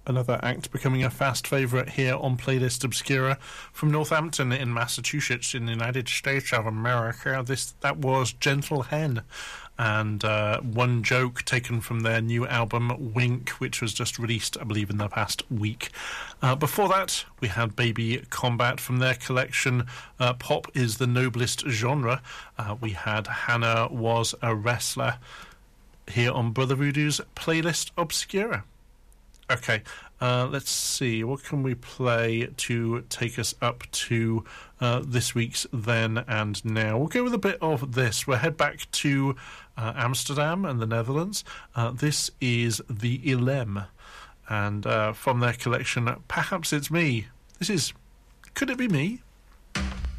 Another act becoming a fast favourite here on Playlist Obscura from Northampton in Massachusetts in the United States of America. That was Gentle Hen, and one joke taken from their new album Wink, which was just released, I believe, in the past week. Before that, we had Baby Combat from their collection Pop is the Noblest Genre. We had Hannah Was a Wrestler here on Brother Voodoo's Playlist Obscura. Okay, let's see. What can we play to take us up to this week's Then and Now? We'll go with a bit of this. We'll head back to Amsterdam and the Netherlands. This is the Ilem, and from their collection, Perhaps It's Me. This is Could It Be Me?